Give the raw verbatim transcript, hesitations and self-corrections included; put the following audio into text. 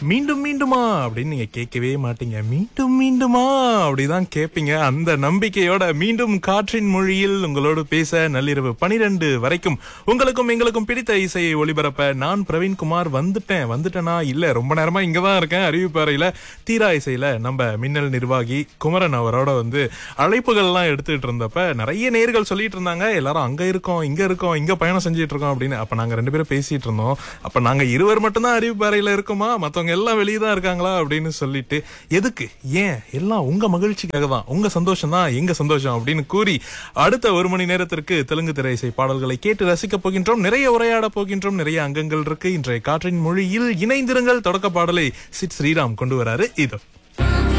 மீண்டும் மீண்டுமா அப்படின்னு நீங்க கேட்கவே மாட்டீங்க. மீண்டும் மீண்டுமா அப்படிதான் கேட்பீங்க. அந்த நம்பிக்கையோட மீண்டும் காற்றின் மொழியில் உங்களோடு பேச நள்ளிரவு பனிரெண்டு வரைக்கும் உங்களுக்கும் எங்களுக்கும் பிடித்த இசையை ஒளிபரப்ப நான் பிரவீன்குமார் வந்துட்டேன். வந்துட்டேனா இல்ல, ரொம்ப நேரமா இங்கதான் இருக்கேன் அறிவிப்பறையில. தீரா இசையில நம்ம மின்னல் நிர்வாகி குமரன் அவரோட வந்து அழைப்புகள் எல்லாம் எடுத்துட்டு இருந்தப்ப நிறைய நேர்கள் சொல்லிட்டு இருந்தாங்க, எல்லாரும் அங்க இருக்கோம் இங்க இருக்கோம் இங்க பயணம் செஞ்சிட்டு இருக்கோம் அப்படின்னு. அப்ப நாங்க ரெண்டு பேரும் பேசிட்டு இருந்தோம். அப்ப நாங்க இருவர் மட்டும்தான் அறிவிப்பறையில இருக்கோமா, மத்தவங்க எல்லாம் வெளியதான் இருக்காங்களா அப்படின்னு சொல்லிட்டு, எதுக்கு ஏன் எல்லாம் உங்க மகிழ்ச்சிக்காக தான், உங்க சந்தோஷம் தான் எங்க சந்தோஷம் அப்படின்னு கூறி அடுத்த ஒரு மணி நேரத்திற்கு தெலுங்கு திரை இசை பாடல்களை கேட்டு ரசிக்க போகின்றோம். நிறைய உரையாட போகின்றோம். நிறைய அங்கங்கள் இருக்கு. இன்றைய காற்றின் மொழியில் இணைந்திருங்கள். தொடக்க பாடலை சிட் ஸ்ரீராம் கொண்டு வராரு. இதோ